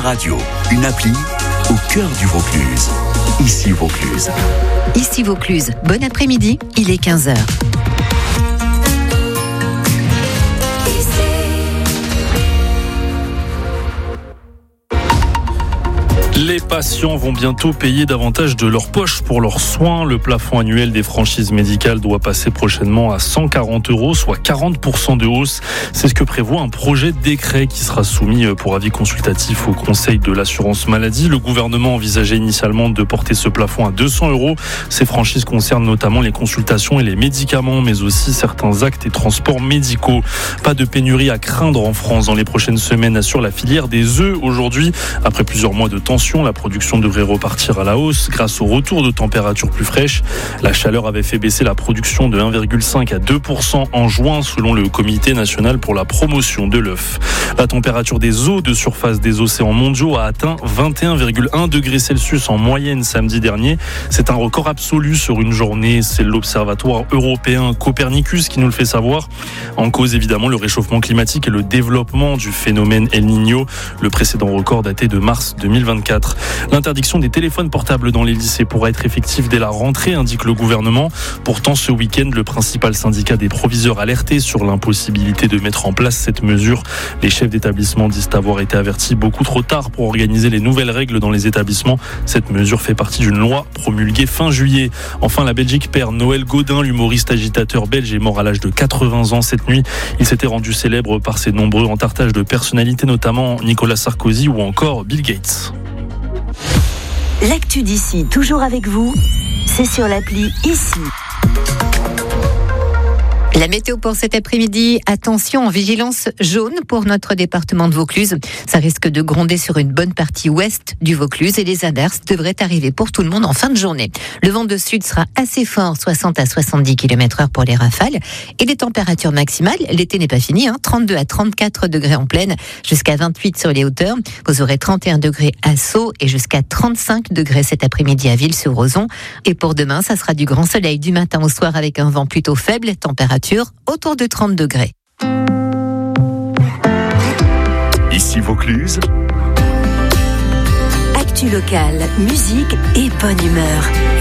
radio, une appli au cœur du Vaucluse. Ici Vaucluse. Ici Vaucluse. Bon après-midi, il est 15h. Les patients vont bientôt payer davantage de leur poche pour leurs soins. Le plafond annuel des franchises médicales doit passer prochainement à 140 €, soit 40% de hausse. C'est ce que prévoit un projet de décret qui sera soumis pour avis consultatif au Conseil de l'assurance maladie. Le gouvernement envisageait initialement de porter ce plafond à 200 €. Ces franchises concernent notamment les consultations et les médicaments, mais aussi certains actes et transports médicaux. Pas de pénurie à craindre en France dans les prochaines semaines, assure la filière des œufs. Aujourd'hui, après plusieurs mois de tension, la production devrait repartir à la hausse grâce au retour de températures plus fraîches. La chaleur avait fait baisser la production de 1,5 à 2% en juin, selon le Comité national pour la promotion de l'œuf. La température des eaux de surface des océans mondiaux a atteint 21,1 degrés Celsius en moyenne samedi dernier. C'est un record absolu sur une journée. C'est l'Observatoire européen Copernicus qui nous le fait savoir. En cause, évidemment, le réchauffement climatique et le développement du phénomène El Niño. Le précédent record daté de mars 2024. L'interdiction des téléphones portables dans les lycées pourra être effective dès la rentrée, indique le gouvernement. Pourtant, ce week-end, le principal syndicat des proviseurs alertait sur l'impossibilité de mettre en place cette mesure. Les chefs d'établissement disent avoir été avertis beaucoup trop tard pour organiser les nouvelles règles dans les établissements. Cette mesure fait partie d'une loi promulguée fin juillet. Enfin, la Belgique perd Noël Gaudin, l'humoriste agitateur belge est mort à l'âge de 80 ans cette nuit. Il s'était rendu célèbre par ses nombreux entartages de personnalités, notamment Nicolas Sarkozy ou encore Bill Gates. L'actu d'ici, toujours avec vous, c'est sur l'appli Ici. La météo pour cet après-midi, attention en vigilance jaune pour notre département de Vaucluse. Ça risque de gronder sur une bonne partie ouest du Vaucluse et les averses devraient arriver pour tout le monde en fin de journée. Le vent de sud sera assez fort, 60 à 70 km/h pour les rafales. Et les températures maximales, l'été n'est pas fini, 32 à 34 degrés en plaine, jusqu'à 28 sur les hauteurs. Vous aurez 31 degrés à Sceaux et jusqu'à 35 degrés cet après-midi à Ville-sur-Ozon. Et pour demain, ça sera du grand soleil du matin au soir avec un vent plutôt faible, température autour de 30 degrés. Ici Vaucluse. Actu locale, musique et bonne humeur.